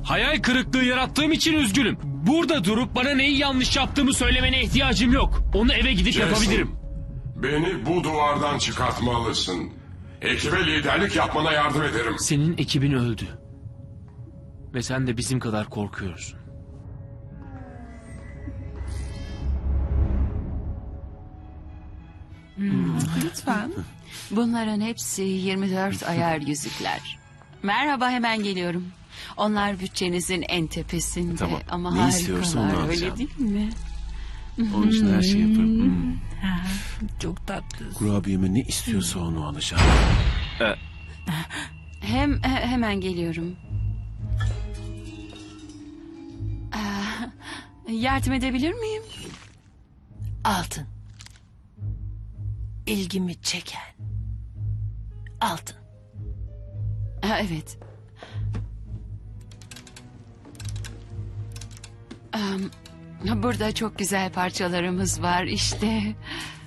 Hayal kırıklığı yarattığım için üzgünüm. Burada durup bana neyi yanlış yaptığımı söylemene ihtiyacım yok. Onu eve gidip Jason, yapabilirim. beni bu duvardan çıkartmalısın. Ekibe liderlik yapmana yardım ederim. Senin ekibin öldü. Ve sen de bizim kadar korkuyorsun. Lütfen. Bunların hepsi 24 ayar yüzükler. Merhaba, hemen geliyorum. Onlar bütçenizin en tepesinde. Tamam. Ama Ne istiyorsan onu harikalar, öyle alacağım. değil mi? Onun için her şeyi yaparım. Çok tatlı. Kurabiyeme ne istiyorsa onu alacağım. Hemen geliyorum. Yardım edebilir miyim? Altın. İlgimi çeken. Altın. Evet. Burada çok güzel parçalarımız var işte.